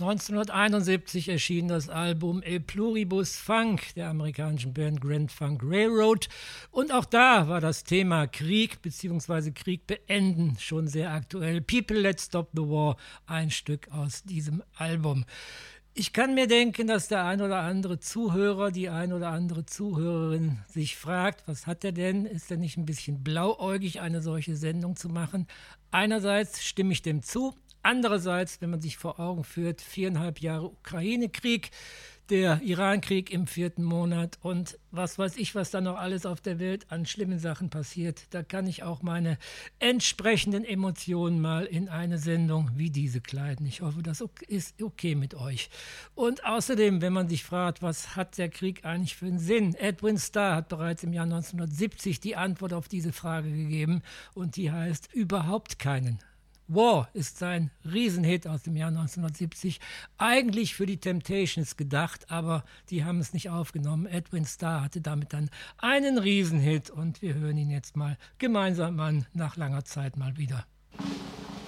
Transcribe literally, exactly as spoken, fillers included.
neunzehnhunderteinundsiebzig erschien das Album E Pluribus Funk der amerikanischen Band Grand Funk Railroad. Und auch da war das Thema Krieg bzw. Krieg beenden schon sehr aktuell. People Let's Stop the War, ein Stück aus diesem Album. Ich kann mir denken, dass der ein oder andere Zuhörer, die ein oder andere Zuhörerin sich fragt, was hat er denn? Ist er nicht ein bisschen blauäugig, eine solche Sendung zu machen? Einerseits stimme ich dem zu. Andererseits, wenn man sich vor Augen führt, viereinhalb Jahre Ukraine-Krieg, der Iran-Krieg im vierten Monat und was weiß ich, was da noch alles auf der Welt an schlimmen Sachen passiert, da kann ich auch meine entsprechenden Emotionen mal in eine Sendung wie diese kleiden. Ich hoffe, das ist okay mit euch. Und außerdem, wenn man sich fragt, was hat der Krieg eigentlich für einen Sinn? Edwin Starr hat bereits im Jahr neunzehnhundertsiebzig die Antwort auf diese Frage gegeben und die heißt überhaupt keinen. War ist sein Riesenhit aus dem Jahr neunzehnhundertsiebzig, eigentlich für die Temptations gedacht, aber die haben es nicht aufgenommen. Edwin Starr hatte damit dann einen Riesenhit und wir hören ihn jetzt mal gemeinsam an, nach langer Zeit mal wieder.